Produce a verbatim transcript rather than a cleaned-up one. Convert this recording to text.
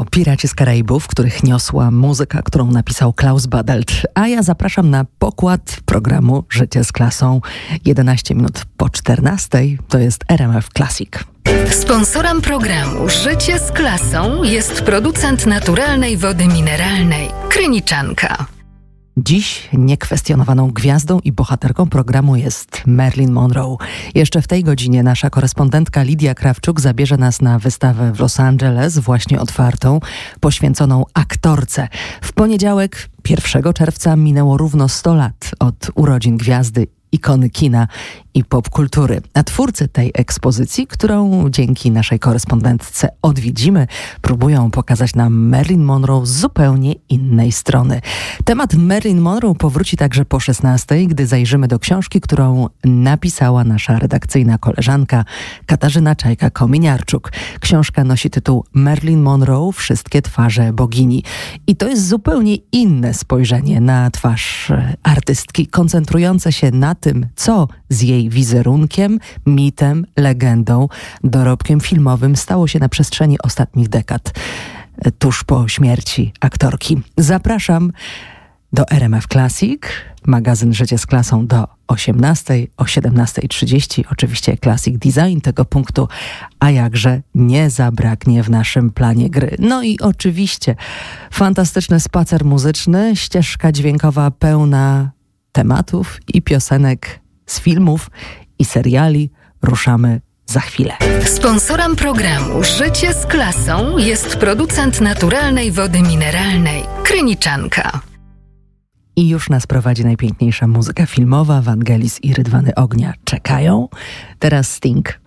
Piraci z Karaibów, których niosła muzyka, którą napisał Klaus Badelt. A ja zapraszam na pokład programu Życie z klasą. jedenaście minut po czternastej to jest R M F Classic. Sponsorem programu Życie z klasą jest producent naturalnej wody mineralnej Kryniczanka. Dziś niekwestionowaną gwiazdą i bohaterką programu jest Marilyn Monroe. Jeszcze w tej godzinie nasza korespondentka Lidia Krawczuk zabierze nas na wystawę w Los Angeles, właśnie otwartą, poświęconą aktorce. W poniedziałek, pierwszego czerwca, minęło równo sto lat od urodzin gwiazdy, ikony kina i popkultury. A twórcy tej ekspozycji, którą dzięki naszej korespondentce odwiedzimy, próbują pokazać nam Marilyn Monroe z zupełnie innej strony. Temat Marilyn Monroe powróci także po szesnastej, gdy zajrzymy do książki, którą napisała nasza redakcyjna koleżanka Katarzyna Czajka-Kominiarczuk. Książka nosi tytuł Marilyn Monroe – Wszystkie twarze bogini. I to jest zupełnie inne spojrzenie na twarz artystki, koncentrujące się na tym, co z jej wizerunkiem, mitem, legendą, dorobkiem filmowym stało się na przestrzeni ostatnich dekad, tuż po śmierci aktorki. Zapraszam do R M F Classic, magazyn Życie z klasą do osiemnastej, o siedemnastej trzydzieści. Oczywiście Classic Design tego punktu, a jakże nie zabraknie w naszym planie gry. No i oczywiście fantastyczny spacer muzyczny, ścieżka dźwiękowa pełna tematów i piosenek z filmów i seriali. Ruszamy za chwilę. Sponsorem programu Życie z klasą jest producent naturalnej wody mineralnej Kryniczanka. I już nas prowadzi najpiękniejsza muzyka filmowa. Wangelis i Rydwany Ognia czekają. Teraz Sting.